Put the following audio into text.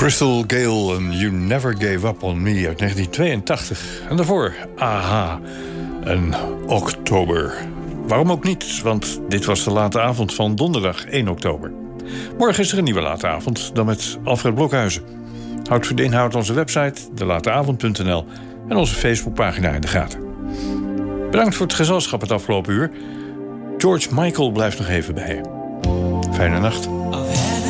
Crystal Gale en You Never Gave Up On Me uit 1982. En daarvoor AHA en Oktober. Waarom ook niet, want dit was de late avond van donderdag 1 oktober. Morgen is er een nieuwe late avond, dan met Alfred Blokhuizen. Houd voor de inhoud onze website, delateavond.nl... en onze Facebookpagina in de gaten. Bedankt voor het gezelschap het afgelopen uur. George Michael blijft nog even bij je. Fijne nacht.